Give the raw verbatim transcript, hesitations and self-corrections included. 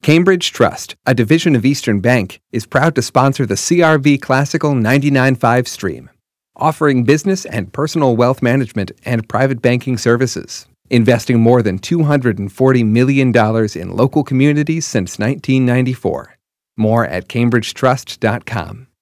Cambridge Trust, a division of Eastern Bank, is proud to sponsor the C R V Classical ninety-nine point five stream, offering business and personal wealth management and private banking services, investing more than two hundred forty million dollars in local communities since nineteen ninety-four. More at cambridge trust dot com.